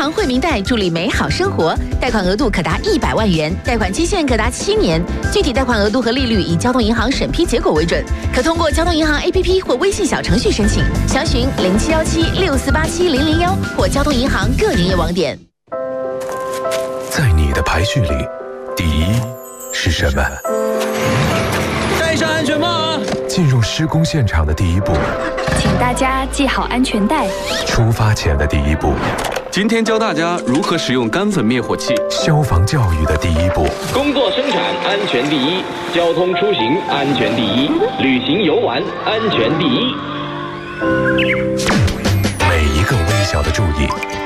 行惠民贷助力美好生活，贷款额度可达100万元，贷款期限可达7年，具体贷款额度和利率以交通银行审批结果为准，可通过交通银行 APP 或微信小程序申请，详询071764870001或交通银行各营业网点。 在你的排序里，第一是什么？ 戴上安全帽啊！ 进入施工现场的第一步， 请大家系好安全带。 出发前的第一步， 今天教大家如何使用干粉灭火器。 消防教育的第一步， 工作生产安全第一，交通出行安全第一，旅行游玩安全第一。 每一个微小的注意，